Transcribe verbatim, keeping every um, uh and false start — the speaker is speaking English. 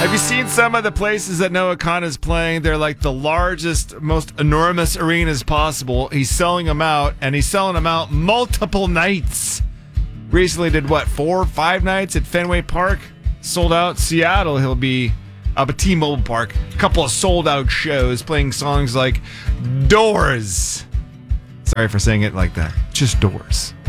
Have you seen some of the places that Noah Khan is playing? They're like the largest, most enormous arenas possible. He's selling them out, and he's selling them out multiple nights. Recently did, what, four, five nights at Fenway Park? Sold out. Seattle, he'll be up at T-Mobile Park. A couple of sold-out shows playing songs like Doors. Sorry for saying it like that. Just Doors.